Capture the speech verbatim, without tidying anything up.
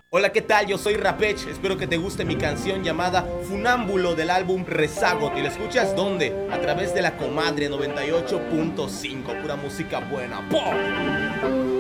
Hola, ¿qué tal? Yo soy Rapech, espero que te guste mi canción llamada Funámbulo del álbum Rezágote. ¿Y la escuchas dónde? A través de la Comadre noventa y ocho punto cinco, pura música buena. ¡Pum!